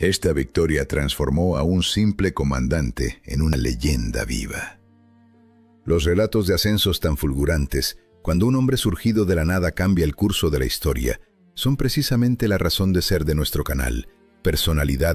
Esta victoria transformó a un simple comandante en una leyenda viva. Los relatos de ascensos tan fulgurantes, cuando un hombre surgido de la nada cambia el curso de la historia, son precisamente la razón de ser de nuestro canal, Personalidades